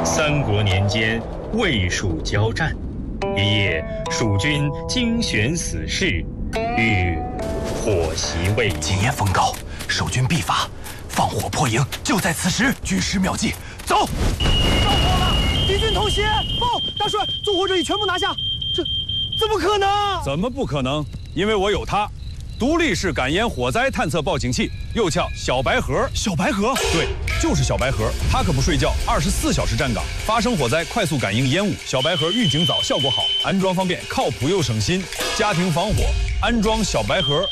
三国年间，魏蜀交战，一夜，蜀军惊选死士，欲火袭魏营。 今夜风高，守军必发，放火破营，就在此时。军师妙计，走！ 着火了！敌军偷袭！报，大帅，纵火者已全部拿下。这怎么可能？ 怎么不可能？因为我有它。 独立式感烟火灾探测报警器，又叫小白盒。 小白盒， 对，就是小白盒。它可不睡觉，24小时站岗，发生火灾快速感应烟雾。小白盒预警早，效果好，安装方便，靠谱又省心。家庭防火，安装小白盒。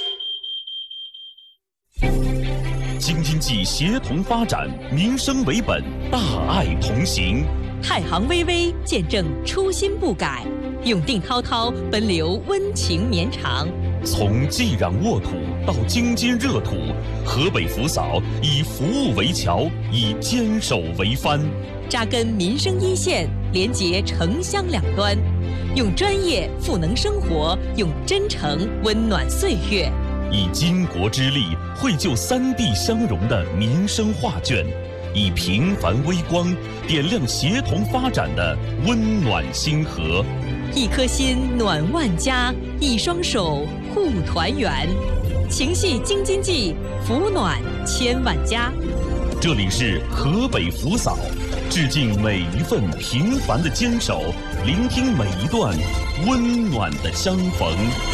京津冀协同发展，民生为本，大爱同行。 太行巍巍，见证初心不改；永定滔滔，奔流温情绵长。 从济壤沃土到京津热土，河北扶扫以服务为桥，以坚守为帆， 扎根民生一线，连结城乡两端，用专业赋能生活，用真诚温暖岁月， 以巾帼之力绘就三地相融的民生画卷，以平凡微光点亮协同发展的温暖星河。 一颗心暖万家，一双手护团圆，情系京津冀，福暖千万家。 这里是河北扶扫，致敬每一份平凡的坚守，聆听每一段温暖的相逢。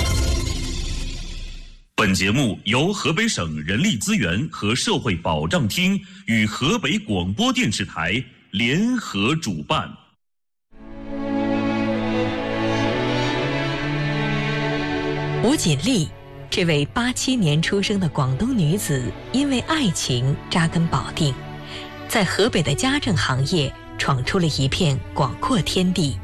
本节目由河北省人力资源和社会保障厅与河北广播电视台联合主办。 吴锦丽，这位87年出生的广东女子，因为爱情扎根保定，在河北的家政行业闯出了一片广阔天地。